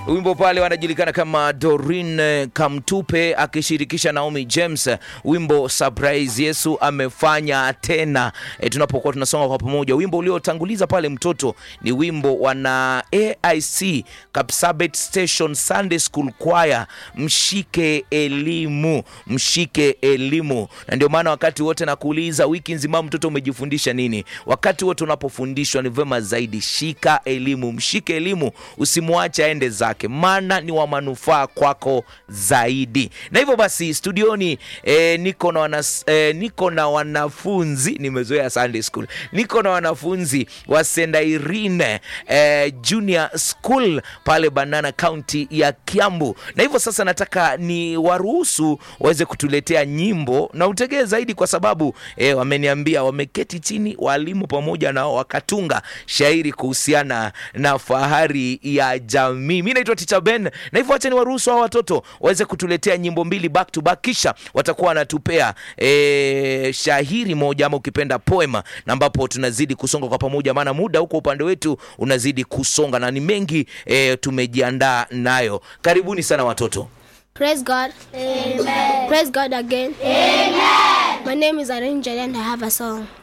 Wimbo pale wanajulikana kama Doreen Kamtupe akishirikisha Naomi James, wimbo Surprise, Yesu amefanya tena. Tunapokuwa tunasonga kwa pamoja, wimbo uliotanguliza pale mtoto ni wimbo wana AIC Kapsabet Station Sunday School Choir, mshike elimu, mshike elimu. Na ndio maana wakati wote nakuuliza, wiki nzima mtoto umejifundisha nini? Wakati wote unapofundishwa ni vema zaidi shika elimu, mshike elimu, usimwache aende zake, maana ni wa manufaa kwako zaidi. Na hivyo basi studioni niko na wanafunzi, nimezoea Sunday School, niko na wanafunzi wa St. Irene Junior School pale Banana County ya Kiambu. Na hivyo sasa nataka ni waruhusu waweze kutuletea nyimbo na utegee zaidi, kwa sababu wameniambia wameketi chini walimu pamoja nao wakatunga shairi kuhusiana na fahari ya jamii. Mimi naitwa Teacher Ben, na hivyo acha ni waruhusu hao watoto waweze kutuletea nyimbo mbili back to back, kisha watakuwa wanatupea shahiri moja ama ukipenda poema, na ambapo tunazidi kusonga kwa pamoja, maana muda huko upande wetu unazidi kusonga na ni mengi tumejiandaa nayo. Karibuni sana watoto. Praise God. Amen. Praise God again. Amen. My name is Arangel and I have a song.